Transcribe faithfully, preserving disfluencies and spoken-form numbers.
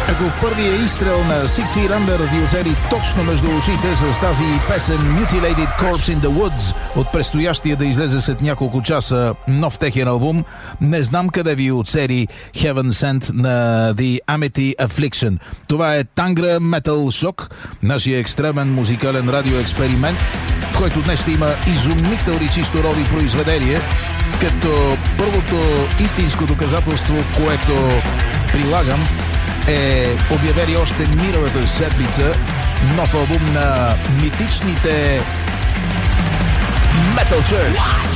Ако първия изстрел на Six Feet Under ви оцели точно между очите с тази песен Mutilated Corpse in the Woods от предстоящия да излезе след няколко часа нов техен албум, не знам къде ви оцели Heaven Sent на The Amity Affliction. Това е Tangra Metal Shock, нашия екстремен музикален радиоексперимент, в който днес ще има изумителни чисто рови произведения, като първото истинско доказателство, което прилагам, е обявили още миналата седмица нов албум на митичните Metal Church.